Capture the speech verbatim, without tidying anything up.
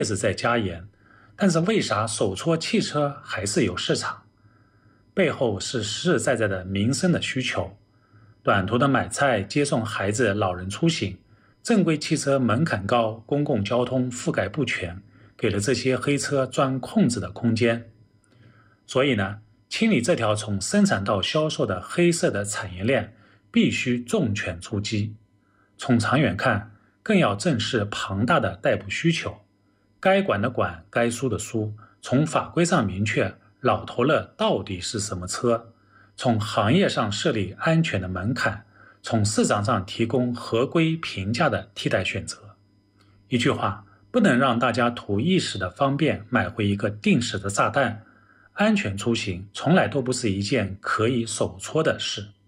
是在加严，但是为啥手搓汽车还是有市场？背后是实实在在的民生的需求。短途的买菜、接送孩子、老人出行，正规汽车门槛高，公共交通覆盖不全，给了这些黑车钻空子的空间。所以呢，清理这条从生产到销售的黑色的产业链，必须重拳出击。从长远看，更要正视庞大的代步需求。该管的管，该书的书，从法规上明确老头乐到底是什么车，从行业上设立安全的门槛，从市场上提供合规平价的替代选择。一句话，不能让大家图一时的方便买回一个定时的炸弹。安全出行从来都不是一件可以手搓的事。